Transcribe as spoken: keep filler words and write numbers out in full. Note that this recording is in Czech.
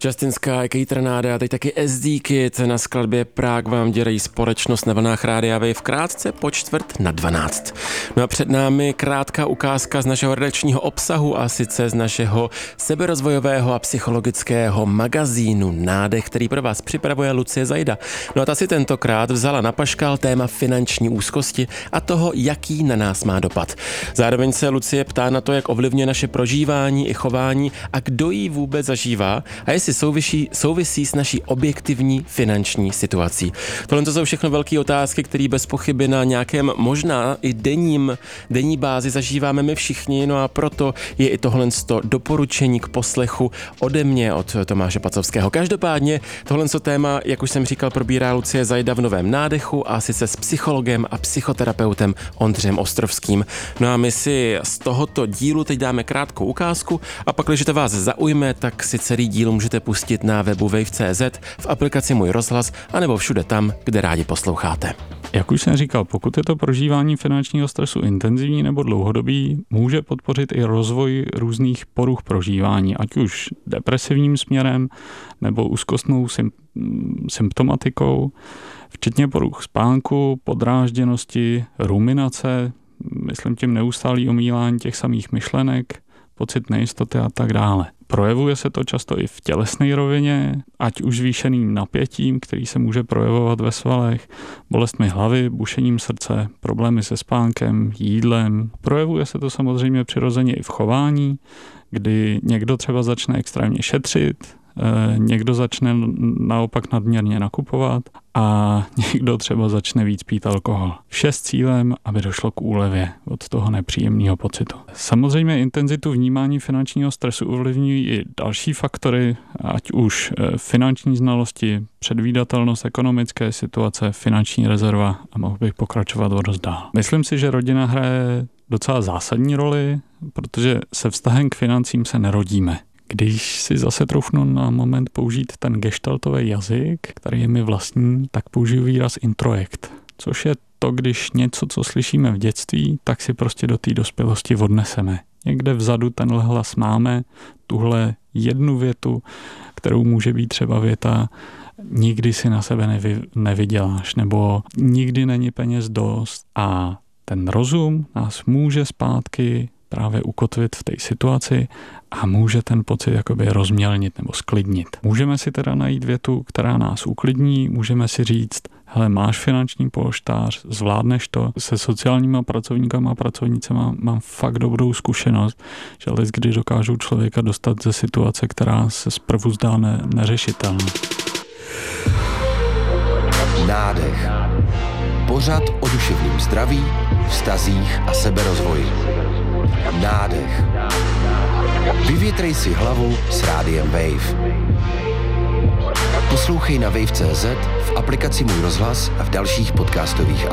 Justin Sky, Kate Renada a teď taky S D Kid na skladbě Prague vám dělají společnost na vlnách Rádia Wave krátce po čtvrt na dvanáct. No a před námi krátká ukázka z našeho redakčního obsahu a sice z našeho seberozvojového a psychologického magazínu Nádech, který pro vás připravuje Lucie Zajda. No a ta si tentokrát vzala na paškal téma finanční úzkosti a toho, jaký na nás má dopad. Zároveň se Lucie ptá na to, jak ovlivňuje naše prožívání i chování a kdo jí vůbec zažívá a jestli souvisí, souvisí s naší objektivní finanční situací. Tohle to jsou všechno velké otázky, které bez pochyby na nějakém možná i denním, denní bázi zažíváme my všichni, no a proto je i tohle doporučení k poslechu ode mě, od Tomáše Pacovského. Každopádně tohle téma, jak už jsem říkal, probírá Lucie Zajda v Novém nádechu a sice s psychologem a psychoterapeutem Ondřejem Ostrovským. No a my si z tohoto dílu teď dáme krátkou ukázku a pak, když to vás zaujme, tak si celý díl můžete pustit na webu wave tečka cé zet, v aplikaci Můj rozhlas, anebo všude tam, kde rádi posloucháte. Jak už jsem říkal, pokud je to prožívání finančního stresu intenzivní nebo dlouhodobý, může podpořit i rozvoj různých poruch prožívání, ať už depresivním směrem nebo úzkostnou symptomatikou, včetně poruch spánku, podrážděnosti, ruminace, myslím tím neustálý omílání těch samých myšlenek, pocit nejistoty a tak dále. Projevuje se to často i v tělesné rovině, ať už zvýšeným napětím, který se může projevovat ve svalech, bolestmi hlavy, bušením srdce, problémy se spánkem, jídlem. Projevuje se to samozřejmě přirozeně i v chování, kdy někdo třeba začne extrémně šetřit, někdo začne naopak nadměrně nakupovat a někdo třeba začne víc pít alkohol. Vše s cílem, aby došlo k úlevě od toho nepříjemného pocitu. Samozřejmě intenzitu vnímání finančního stresu ovlivňují i další faktory, ať už finanční znalosti, předvídatelnost ekonomické situace, finanční rezerva a mohl bych pokračovat o dost dál. Myslím si, že rodina hraje docela zásadní roli, protože se vztahem k financím se nerodíme. Když si zase troufnu na moment použít ten gestaltový jazyk, který je mi vlastní, tak použiju výraz introjekt, což je to, když něco, co slyšíme v dětství, tak si prostě do té dospělosti odneseme. Někde vzadu tenhle hlas máme, tuhle jednu větu, kterou může být třeba věta nikdy si na sebe nevy, nevyděláš, nebo nikdy není peněz dost a ten rozum nás může zpátky právě ukotvit v té situaci a může ten pocit jakoby rozmělnit nebo sklidnit. Můžeme si teda najít větu, která nás uklidní, můžeme si říct, hele, máš finanční polštář, zvládneš to. Se sociálníma pracovníkama a pracovnicema mám fakt dobrou zkušenost, že kdy dokážou člověka dostat ze situace, která se zprvu zdá ne- neřešitelná. Nádech. Pořad o duševním zdraví, vztazích a seberozvoji. Nádech. Vyvětrej si hlavu s Rádiem Wave. Poslouchej na wave tečka cé zet, v aplikaci Můj rozhlas a v dalších podcastových